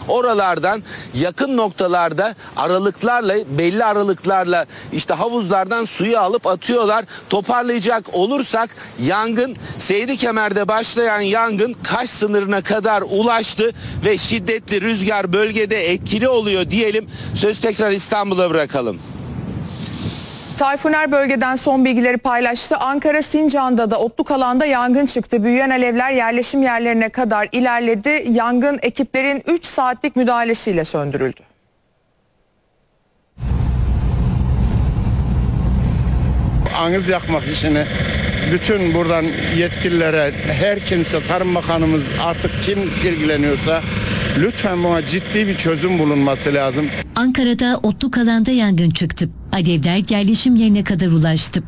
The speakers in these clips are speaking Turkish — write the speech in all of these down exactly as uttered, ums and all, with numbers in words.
oralardan yakın noktalarda aralıklarla, belli aralıklarla işte havuzlardan suyu alıp atıyorlar. Toparlayacak olursak yangın, Seydikemer'de başlayan yangın Kaş sınırına kadar ulaştı ve şiddetli rüzgar bölgede etkili oluyor diyelim. Söz tekrar İstanbul'a bırakalım. Tayfuner bölgeden son bilgileri paylaştı. Ankara Sincan'da da otluk alanda yangın çıktı. Büyüyen alevler yerleşim yerlerine kadar ilerledi. Yangın ekiplerin üç saatlik müdahalesiyle söndürüldü. Anız yakmak işini bütün buradan yetkililere, her kimse, Tarım Bakanımız artık kim ilgileniyorsa lütfen buna ciddi bir çözüm bulunması lazım. Ankara'da otluk alanda yangın çıktı. Alevler yerleşim yerine kadar ulaştı.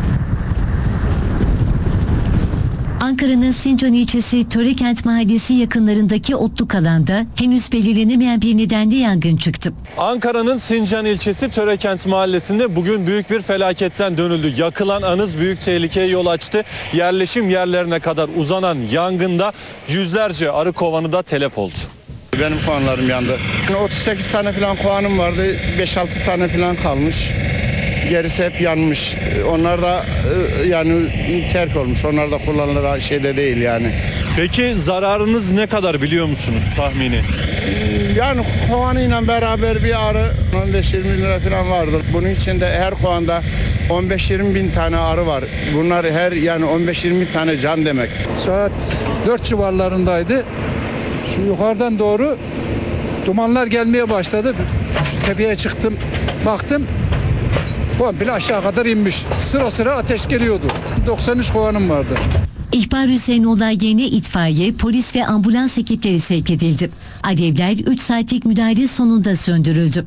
Ankara'nın Sincan ilçesi Törekent Mahallesi yakınlarındaki otluk alanda henüz belirlenemeyen bir nedenle yangın çıktı. Ankara'nın Sincan ilçesi Törekent Mahallesi'nde bugün büyük bir felaketten dönüldü. Yakılan anız büyük tehlikeye yol açtı. Yerleşim yerlerine kadar uzanan yangında yüzlerce arı kovanı da telef oldu. Benim kovanlarım yandı. otuz sekiz tane falan kovanım vardı. beş altı tane falan kalmış. Gerisi hep yanmış. Onlar da yani terk olmuş. Onlar da kullanılır şeyde değil yani. Peki zararınız ne kadar biliyor musunuz tahmini? Yani kovanıyla beraber bir arı on beş yirmi lira falan vardır. Bunun içinde her kovanda on beş yirmi bin tane arı var. Bunlar her yani on beş yirmi tane can demek. Saat dört civarlarındaydı. Şu yukarıdan doğru dumanlar gelmeye başladı. Şu tepeye çıktım, baktım. Komple aşağı kadar inmiş. Sıra sıra ateş geliyordu. doksan üç kovanım vardı. İhbar üzerine olay yerine itfaiye, polis ve ambulans ekipleri sevk edildi. Alevler üç saatlik müdahale sonunda söndürüldü.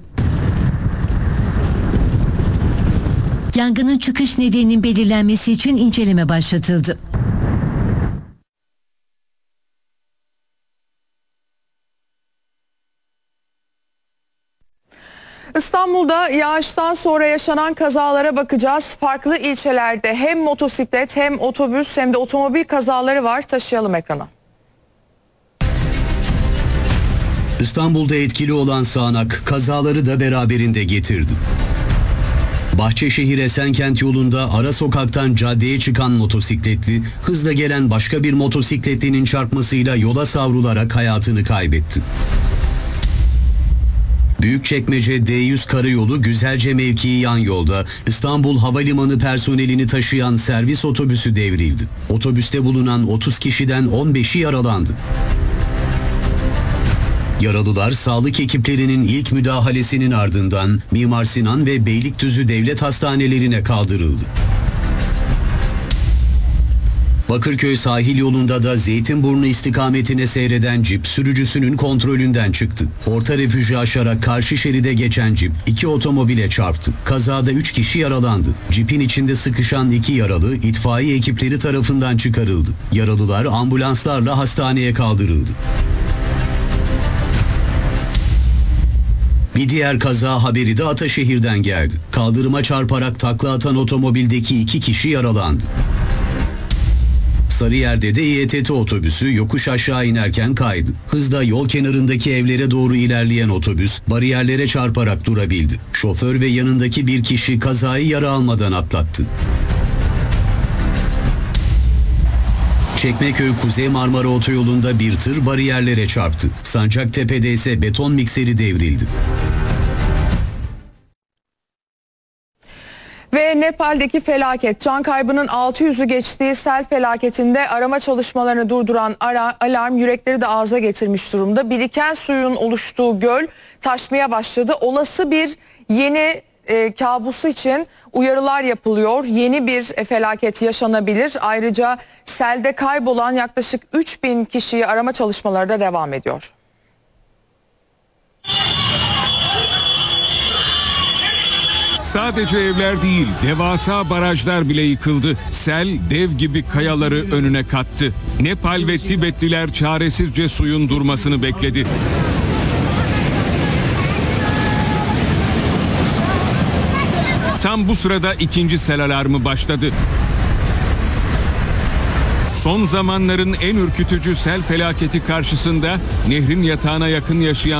Yangının çıkış nedeninin belirlenmesi için inceleme başlatıldı. İstanbul'da yağıştan sonra yaşanan kazalara bakacağız. Farklı ilçelerde hem motosiklet hem otobüs hem de otomobil kazaları var. Taşıyalım ekrana. İstanbul'da etkili olan sağanak kazaları da beraberinde getirdi. Bahçeşehir Esenkent yolunda ara sokaktan caddeye çıkan motosikletli, hızla gelen başka bir motosikletlinin çarpmasıyla yola savrularak hayatını kaybetti. Büyükçekmece D yüz karayolu Güzelce mevkii yan yolda İstanbul Havalimanı personelini taşıyan servis otobüsü devrildi. Otobüste bulunan otuz kişiden on beşi yaralandı. Yaralılar sağlık ekiplerinin ilk müdahalesinin ardından Mimar Sinan ve Beylikdüzü devlet hastanelerine kaldırıldı. Bakırköy sahil yolunda da Zeytinburnu istikametine seyreden cip sürücüsünün kontrolünden çıktı. Orta refüjü aşarak karşı şeride geçen cip iki otomobile çarptı. Kazada üç kişi yaralandı. Cipin içinde sıkışan iki yaralı itfaiye ekipleri tarafından çıkarıldı. Yaralılar ambulanslarla hastaneye kaldırıldı. Bir diğer kaza haberi de Ataşehir'den geldi. Kaldırıma çarparak takla atan otomobildeki iki kişi yaralandı. Sarıyer'de de İ E T T otobüsü yokuş aşağı inerken kaydı. Hızla yol kenarındaki evlere doğru ilerleyen otobüs bariyerlere çarparak durabildi. Şoför ve yanındaki bir kişi kazayı yara almadan atlattı. Çekmeköy Kuzey Marmara Otoyolu'nda bir tır bariyerlere çarptı. Sancaktepe'de ise beton mikseri devrildi. Ve Nepal'deki felaket, can kaybının altı yüzü geçtiği sel felaketinde arama çalışmalarını durduran ara, alarm yürekleri de ağza getirmiş durumda. Biriken suyun oluştuğu göl taşmaya başladı. Olası bir yeni e, kabusu için uyarılar yapılıyor. Yeni bir e, felaket yaşanabilir. Ayrıca selde kaybolan yaklaşık üç bin kişiyi arama çalışmaları da devam ediyor. Sadece evler değil, devasa barajlar bile yıkıldı. Sel dev gibi kayaları önüne kattı. Nepal ve Tibetliler çaresizce suyun durmasını bekledi. Tam bu sırada ikinci sel alarmı başladı. Son zamanların en ürkütücü sel felaketi karşısında nehrin yatağına yakın yaşayan